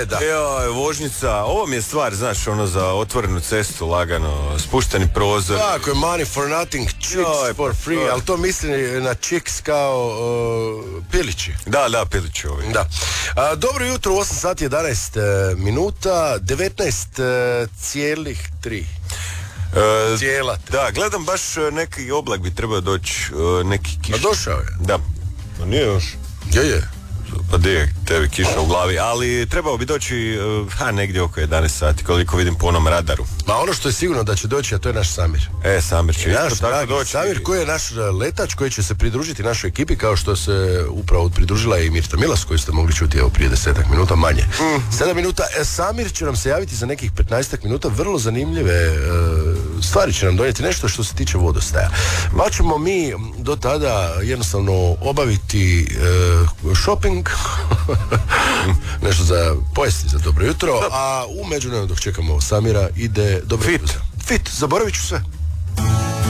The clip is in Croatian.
da. Vožnjica, ovo mi je stvar, znaš, ono za otvorenu cestu, lagano, spušteni prozor. Tako je, money for nothing, chicks for free, ali to misli na chicks kao pilići. Da, pilići ovi. Da. Dobro jutro, 8 sati 11 minuta, 19,3. Cijela. Da, gledam baš neki oblak bi trebao doći, neki kiš. A došao je? Da. A nije još. Je. Pa gdje je tebi kiša u glavi, ali trebao bi doći negdje oko 11 sati, koliko vidim po onom radaru. Ma ono što je sigurno da će doći, a to je naš Samir. Samir će naš isto tako doći. Samir koji je naš letač koji će se pridružiti našoj ekipi, kao što se upravo pridružila i Mirta Milas, koju ste mogli čuti prije 10 minuta manje. 7 minuta. Samir će nam se javiti za nekih 15 minuta, vrlo zanimljive stvari će nam donijeti, nešto što se tiče vodostaja. Pa ćemo mi do tada jednostavno obaviti shopping, nešto za pojesti za dobro jutro, a u međuvremenu dok čekamo Samira ide dobro jutro. Fit, zaboravit ću sve.